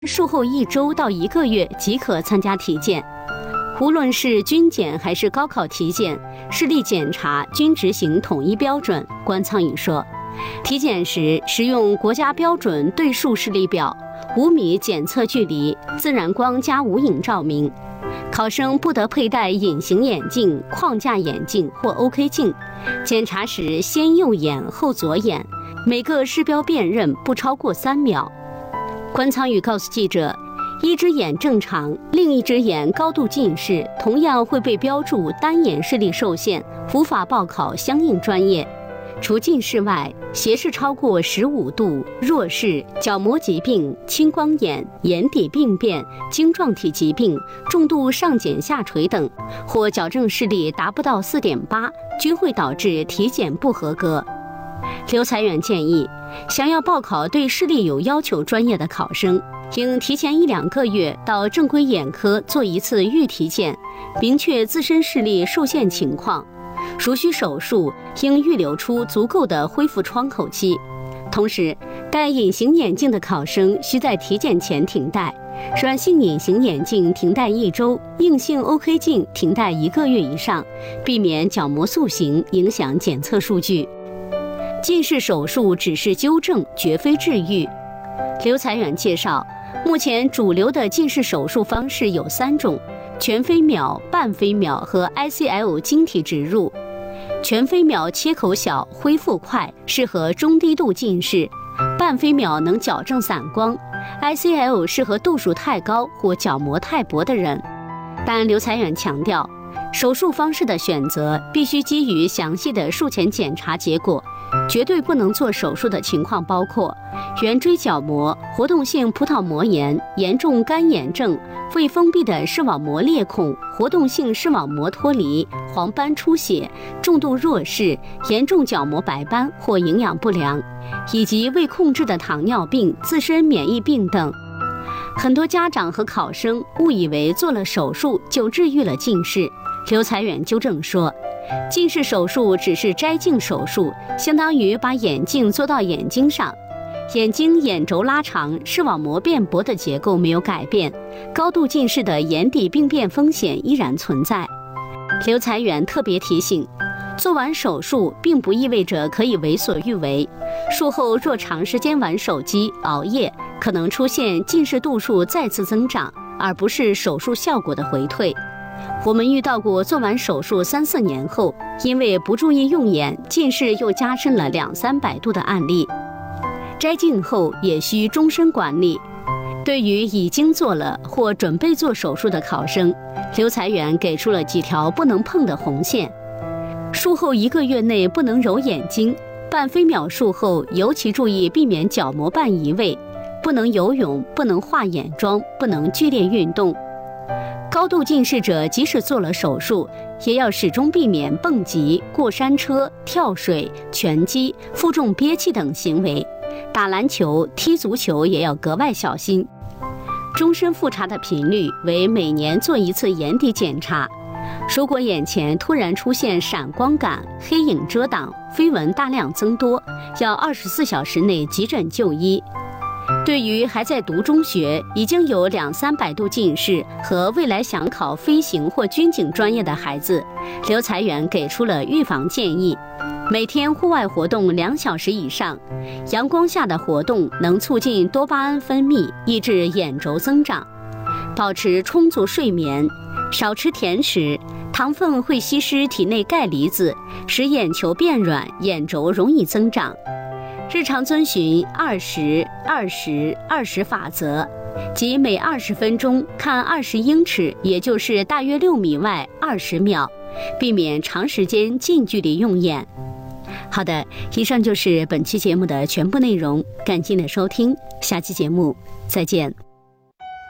术后1周到1个月即可参加体检。无论是军检还是高考体检，视力检查均执行统一标准。关苍宇说，体检时使用国家标准对数视力表，5米检测距离，自然光加无影照明。考生不得佩戴隐形眼镜、框架眼镜或 OK 镜。检查时先右眼后左眼，每个视标辨认不超过3秒。关苍宇告诉记者，一只眼正常，另一只眼高度近视，同样会被标注单眼视力受限，无法报考相应专业。除近视外，斜视超过15度、弱视、角膜疾病、青光眼、眼底病变、晶状体疾病、重度上睑下垂等，或矫正视力达不到4.8，均会导致体检不合格。刘才远建议，想要报考对视力有要求专业的考生，应提前1-2个月到正规眼科做一次预体检，明确自身视力受限情况。如需手术，应预留出足够的恢复窗口期。同时，戴隐形眼镜的考生需在体检前停戴，软性隐形眼镜停戴1周，硬性 OK 镜停戴1个月以上，避免角膜塑形影响检测数据。近视手术只是纠正，绝非治愈。刘才远介绍，目前主流的近视手术方式有3种：全飞秒、半飞秒和 ICL 晶体植入。全飞秒切口小，恢复快，适合中低度近视；半飞秒能矫正散光 ，ICL 适合度数太高或角膜太薄的人。但刘才远强调，手术方式的选择必须基于详细的术前检查结果，绝对不能做手术的情况包括圆锥角膜、活动性葡萄膜炎、严重干眼症、未封闭的视网膜裂孔、活动性视网膜脱离、黄斑出血、重度弱视、严重角膜白斑或营养不良，以及未控制的糖尿病、自身免疫病等。很多家长和考生误以为做了手术就治愈了近视。刘才远纠正说，近视手术只是摘镜手术，相当于把眼镜做到眼睛上，眼睛眼轴拉长，视网膜变薄的结构没有改变，高度近视的眼底病变风险依然存在。刘才远特别提醒，做完手术并不意味着可以为所欲为，术后若长时间玩手机、熬夜，可能出现近视度数再次增长，而不是手术效果的回退。我们遇到过做完手术3-4年后，因为不注意用眼，近视又加深了200-300度的案例。摘镜后也需终身管理。对于已经做了或准备做手术的考生，刘才远给出了几条不能碰的红线。术后1个月内不能揉眼睛，半飞秒术后尤其注意避免角膜瓣移位，不能游泳，不能化眼妆，不能剧烈运动。高度近视者即使做了手术，也要始终避免蹦极、过山车、跳水、拳击、负重憋气等行为。打篮球、踢足球也要格外小心。终身复查的频率为每年做1次眼底检查。如果眼前突然出现闪光感、黑影遮挡、飞蚊大量增多，要24小时内急诊就医。对于还在读中学、已经有200-300度近视和未来想考飞行或军警专业的孩子，刘才远给出了预防建议：每天户外活动2小时以上，阳光下的活动能促进多巴胺分泌，抑制眼轴增长；保持充足睡眠，少吃甜食，糖分会稀释体内钙离子，使眼球变软，眼轴容易增长。日常遵循20-20-20法则，即每20分钟看20英尺，也就是大约6米外20秒，避免长时间近距离用眼。好的，以上就是本期节目的全部内容，感谢你的收听，下期节目再见。